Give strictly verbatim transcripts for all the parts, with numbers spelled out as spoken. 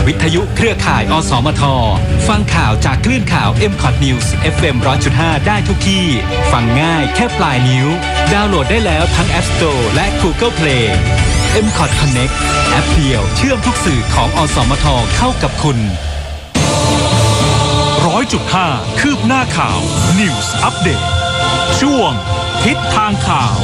วิทยุเครือข่าย อสมท ฟังข่าวจากคลื่นข่าว เอ็ม คอท News เอฟ เอ็ม หนึ่งร้อยจุดห้า ได้ทุกที่ฟังง่ายแค่ปลายนิ้วดาวน์โหลดได้แล้วทั้ง App Store และ Google Play เอ็ม คอท Connect แอปเดียวเชื่อมทุกสื่อของอสมทเข้ากับคุณร้อยจุดห้าคืบหน้าข่าว News Update ช่วงทิศทางข่าว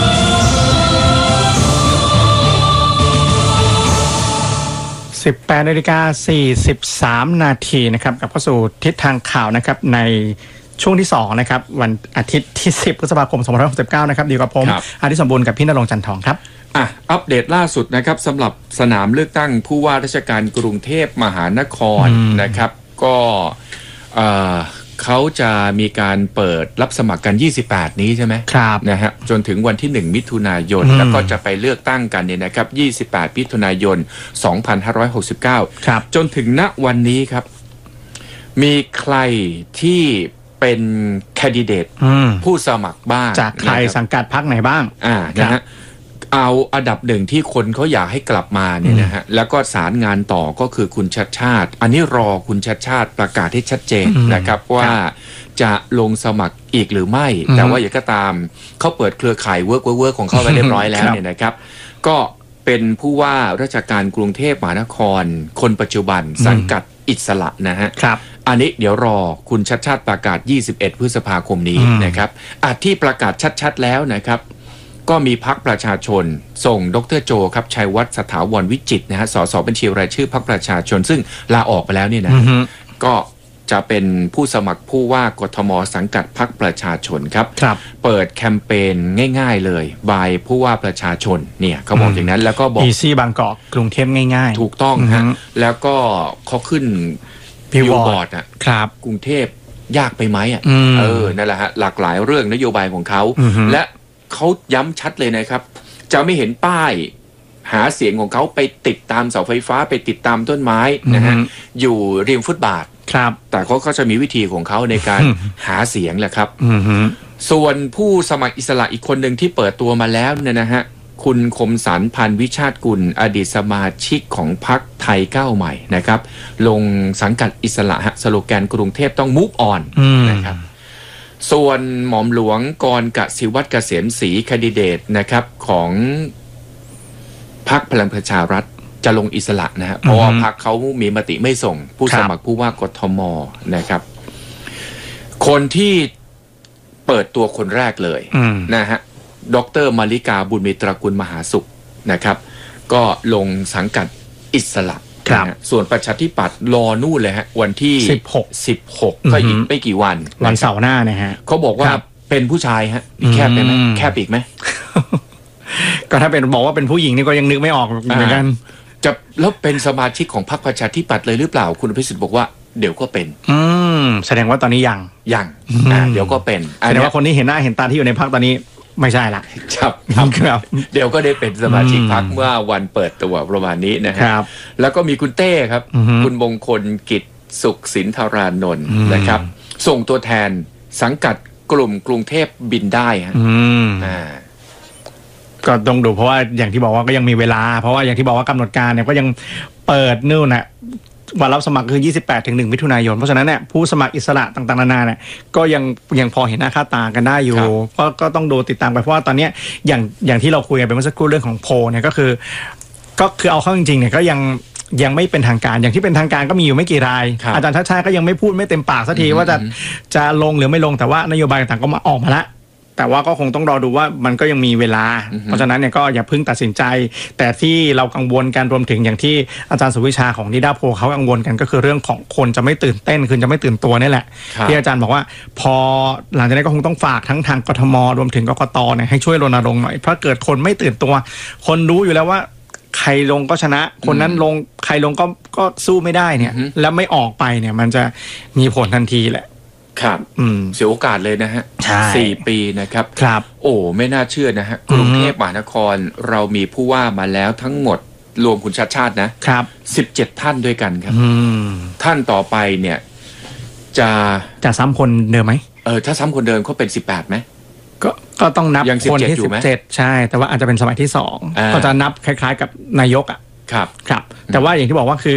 สิบแปดนาฬิกาสี่สิบสามนาทีนะครับกับเข้าสู่ทิศทางข่าวนะครับในช่วงที่สองนะครับวันอาทิตย์ที่สิบพฤษภาคมสองพันห้าร้อยหกสิบเก้านะครับดีกับผมอาทิตย์สมบูรณ์กับพี่ณรงค์จันทร์ทองครับอ่ะอัปเดตล่าสุดนะครับสำหรับสนามเลือกตั้งผู้ว่าราชการกรุงเทพมหานครนะครับก็เอ่อเขาจะมีการเปิดรับสมัครกันยี่สิบแปดนี้ใช่ไหมครับนะฮะจนถึงวันที่หนึ่งมิถุนายนแล้วก็จะไปเลือกตั้งกันเนี่ยนะครับยี่สิบแปดมิถุนายนสองพันห้าร้อยหกสิบเก้าครับจนถึงณวันนี้ครับมีใครที่เป็นแคนดิเดตผู้สมัครบ้างจากใครสังกัดพรรคไหนบ้างอ่านะฮะเอาอันดับหนึ่งที่คนเขาอยากให้กลับมาเนี่ยนะฮะแล้วก็สารงานต่อก็คือคุณชัดชาติอันนี้รอคุณชัดชาติประกาศให้ชัดเจนนะครับว่าจะลงสมัครอีกหรือไม่แต่ว่าอย่างก็ตามเขาเปิดเครือข่ายเวิร์กเวิร์กของเขาไปเรียบร้อยแล้วเนี่ยนะครับก็เป็นผู้ว่าราชการกรุงเทพมหานครคนปัจจุบันสังกัดอิสระนะฮะอันนี้เดี๋ยวรอคุณชัดชาติประกาศยี่สิบเอ็ดพฤษภาคมนี้นะครับอาที่ประกาศชัดๆแล้วนะครับก็มีพรรคประชาชนส่งดร.โจครับชัยวัฒน์สถาวรวิจิตรนะฮะสสบัญชีรายชื่อพรรคประชาชนซึ่งลาออกไปแล้วนี่นะก็จะเป็นผู้สมัครผู้ว่ากทมสังกัดพรรคประชาชนครับเปิดแคมเปญง่ายๆเลยบายผู้ว่าประชาชนเนี่ยเขาบอกอย่างนั้นแล้วก็บอก Easy บางกอกกรุงเทพง่ายๆถูกต้องฮะแล้วก็เขาขึ้นบิลบอร์ดอ่ะกรุงเทพยากไปไหมอ่ะเออนั่นแหละฮะหลากหลายเรื่องนโยบายของเขาและเขาย้ำชัดเลยนะครับจะไม่เห็นป้ายหาเสียงของเขาไปติดตามเสาไฟฟ้าไปติดตามต้นไม้นะฮะอยู่ริมฟุตบาทครับแต่เขาก็จะมีวิธีของเขาในการหาเสียงแหละครับส่วนผู้สมัครอิสระอีกคนหนึ่งที่เปิดตัวมาแล้วเนี่ยนะฮะคุณคมสันต์ พันธุ์วิชาติกุลอดีตสมาชิกของพรรคไทยก้าวใหม่นะครับลงสังกัดอิสระฮะสโลแกนกรุงเทพต้อง move on นะครับส่วนหม่อมหลวงกรกสิวัตรเกษมศรีแคนดิเดตนะครับของพรรคพลังประชารัฐจะลงอิสระนะฮะเพราะว่าพรรคเขามีมติไม่ส่งผู้สมัครผู้ว่ากทมนะครับคนที่เปิดตัวคนแรกเลยนะฮะดร.มาริกาบุญมีตระกูลมหาสุขนะครับก็ลงสังกัดอิสระนะส่วนประชาธิปัตย์รอนู่นเลยฮะวันที่สิบหกสิบหกก็อีกไม่กี่วันวันเสาร์หน้านะฮะเขาบอกว่าเป็นผู้ชายฮะแคบไปไหมแคบอีกไหมก็ถ้าเป็นบอกว่าเป็นผู้หญิงนี่ก็ยังนึกไม่ออกเหมือนกันจะแล้วเป็นสมาชิกของพรรคประชาธิปัตย์เลยหรือเปล่าคุณอภิสิทธิ์บอกว่าเดี๋ยวก็เป็นอืมแสดงว่าตอนนี้ยังยังอ่าเดี๋ยวก็เป็นแสดงว่าคนที่เห็นหน้าเห็นตาที่อยู่ในพรรคตอนนี้ไม่ใช่ละครับครับเดี๋ยวก็ได้เป็นสมาชิกพรรคเมื่อวันเปิดตัวประมาณนี้นะครับแล้วก็มีคุณเต้ครับคุณมงคลกิจสุขสินธารานนท์นะครับส่งตัวแทนสังกัดกลุ่มกรุงเทพบินได้ฮะอ่าก็ต้องดูเพราะว่าอย่างที่บอกว่าก็ยังมีเวลาเพราะว่าอย่างที่บอกว่ากำหนดการเนี่ยก็ยังเปิดนู่นน่ะวันรับสมัครคือยี่สิบแปดถึงหนึ่งมิถุนายนเพราะฉะนั้นเนี่ยผู้สมัครอิสระต่างๆนานาเนี่ยก็ยังยังพอเห็นหน้าค่าตากันได้อยู่ก็ก็ต้องดูติดตามไปเพราะว่าตอนนี้อย่างอย่างที่เราคุยกันไปเมื่อสักครู่เรื่องของโพลเนี่ยก็คือก็คือเอาเข้าจริงๆเนี่ยก็ยังยังไม่เป็นทางการอย่างที่เป็นทางการก็มีอยู่ไม่กี่รายอาจารย์ชาติชาติก็ยังไม่พูดไม่เต็มปากสักทีว่าจะจะลงหรือไม่ลงแต่ว่านโยบายต่างๆก็มาออกมาแล้วแต่ว่าก็คงต้องรอดูว่ามันก็ยังมีเวลาเพราะฉะนั้นเนี่ยก็อย่าเพิ่งตัดสินใจแต่ที่เรากังวลกันรวมถึงอย่างที่อาจารย์สุวิชาของนิดาโพเขากังวลกันก็คือเรื่องของคนจะไม่ตื่นเต้นคือจะไม่ตื่นตัวนี่แหละที่อาจารย์บอกว่าพอหลังจากนี้ก็คงต้องฝากทั้งทางกทมรวมถึงกกตเนี่ยให้ช่วยรณรงค์หน่อยเพราะเกิดคนไม่ตื่นตัวคนรู้อยู่แล้วว่าใครลงก็ชนะคนนั้นลงใครลงก็ก็สู้ไม่ได้เนี่ยแล้วไม่ออกไปเนี่ยมันจะมีผลทันทีแหละครับเสียโอกาสเลยนะฮะสี่ปีนะครับครับโอ้ไม่น่าเชื่อนะฮะกรุงเทพมหานครเรามีผู้ว่ามาแล้วทั้งหมดรวมคุณชาติชาตินะครับสิบเจ็ดท่านด้วยกันครับท่านต่อไปเนี่ยจะจะซ้ำคนเดิมไหมเออถ้าซ้ำคนเดิมเขาเป็นสิบแปดไหมก็ก็ต้องนับคนที่สิบเจ็ดใช่แต่ว่าอาจจะเป็นสมัยที่สองก็จะนับคล้ายๆกับนายกอ่ะครับครับแต่ว่าอย่างที่บอกว่าคือ